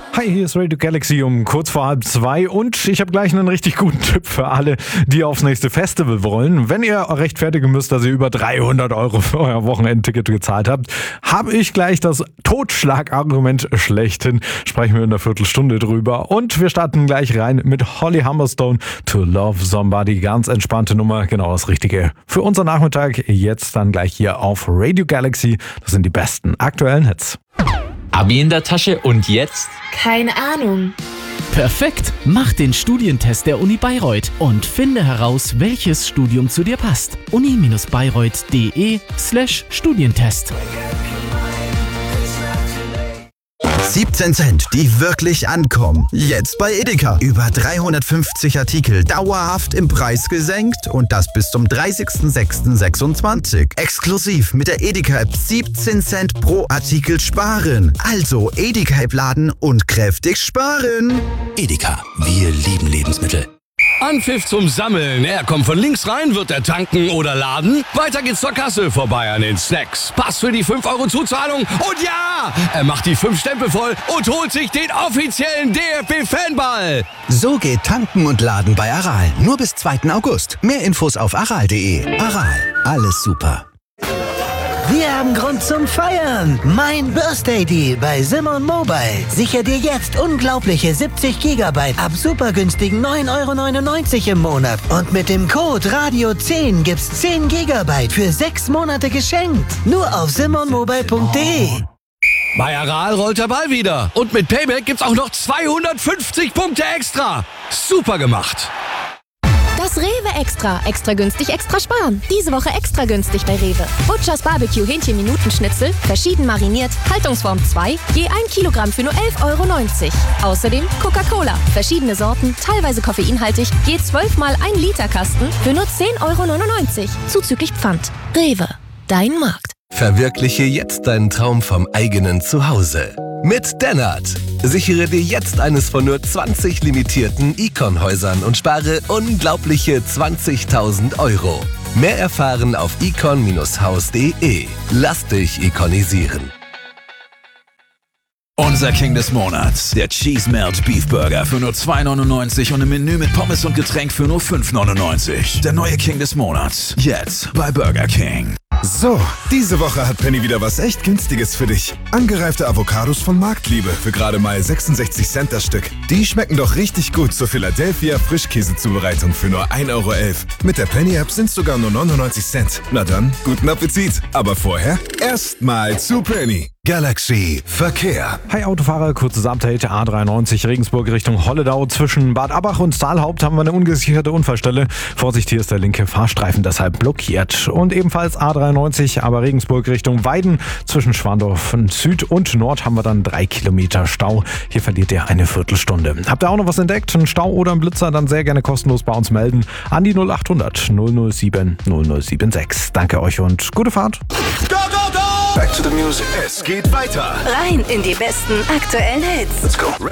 Hi, hier ist Radio Galaxy um kurz vor 1:30 und ich habe gleich einen richtig guten Tipp für alle, die aufs nächste Festival wollen. Wenn ihr rechtfertigen müsst, dass ihr über 300 € für euer Wochenendticket gezahlt habt, habe ich gleich das Totschlagargument schlechthin. Sprechen wir in einer Viertelstunde drüber und wir starten gleich rein mit Holly Humberstone, To Love Somebody. Ganz entspannte Nummer, genau das Richtige für unseren Nachmittag. Jetzt dann gleich hier auf Radio Galaxy. Das sind die besten aktuellen Hits. Abi in der Tasche und jetzt? Keine Ahnung. Perfekt! Mach den Studientest der Uni Bayreuth und finde heraus, welches Studium zu dir passt. uni-bayreuth.de/Studientest. 17 Cent, die wirklich ankommen. Jetzt bei Edeka. Über 350 Artikel dauerhaft im Preis gesenkt und das bis zum 30.06.26. Exklusiv mit der Edeka-App 17 Cent pro Artikel sparen. Also Edeka-App laden und kräftig sparen. Edeka, wir lieben Lebensmittel. Anpfiff zum Sammeln. Er kommt von links rein, wird er tanken oder laden. Weiter geht's zur Kasse, vorbei an den Snacks. Pass für die 5 € Zuzahlung und ja, er macht die 5 Stempel voll und holt sich den offiziellen DFB-Fanball. So geht Tanken und Laden bei Aral. Nur bis 2. August. Mehr Infos auf aral.de. Aral, alles super. Wir haben Grund zum Feiern. Mein Birthday Deal bei Simon Mobile. Sicher dir jetzt unglaubliche 70 GB ab super günstigen 9,99 € im Monat. Und mit dem Code RADIO10 gibt's 10 GB für 6 Monate geschenkt. Nur auf simonmobile.de. Bei Aral rollt der Ball wieder. Und mit Payback gibt's auch noch 250 Punkte extra. Super gemacht. Das Rewe Extra. Extra günstig, extra sparen. Diese Woche extra günstig bei Rewe. Butchers Barbecue Hähnchen-Minutenschnitzel, verschieden mariniert, Haltungsform 2, je 1 Kilogramm für nur 11,90 €. Außerdem Coca-Cola, verschiedene Sorten, teilweise koffeinhaltig, je 12 mal 1 Liter Kasten für nur 10,99 €. Zuzüglich Pfand. Rewe, dein Markt. Verwirkliche jetzt deinen Traum vom eigenen Zuhause. Mit Dennert. Sichere dir jetzt eines von nur 20 limitierten Icon-Häusern und spare unglaubliche 20.000 €. Mehr erfahren auf icon-haus.de. Lass dich iconisieren. Unser King des Monats, der Cheese Melt Beef Burger für nur 2,99 € und im Menü mit Pommes und Getränk für nur 5,99 €. Der neue King des Monats, jetzt bei Burger King. So, diese Woche hat Penny wieder was echt Günstiges für dich. Angereifte Avocados von Marktliebe für gerade mal 66 Cent das Stück. Die schmecken doch richtig gut zur Philadelphia Frischkäsezubereitung für nur 1,11 €. Mit der Penny-App sind sogar nur 99 Cent. Na dann, guten Appetit. Aber vorher erstmal zu Penny. Galaxy Verkehr. Hi Autofahrer, kurzes Update. A93 Regensburg Richtung Holledau. Zwischen Bad Abbach und Saalhaupt haben wir eine ungesicherte Unfallstelle. Vorsicht, hier ist der linke Fahrstreifen deshalb blockiert. Und ebenfalls A93, aber Regensburg Richtung Weiden. Zwischen Schwandorf Süd und Nord haben wir dann 3 Kilometer Stau. Hier verliert ihr eine Viertelstunde. Habt ihr auch noch was entdeckt? Einen Stau oder einen Blitzer? Dann sehr gerne kostenlos bei uns melden. An die 0800 007 0076. Danke euch und gute Fahrt. Go, go, go! Back to the music. Es geht weiter. Rein in die besten aktuellen Hits. Let's go.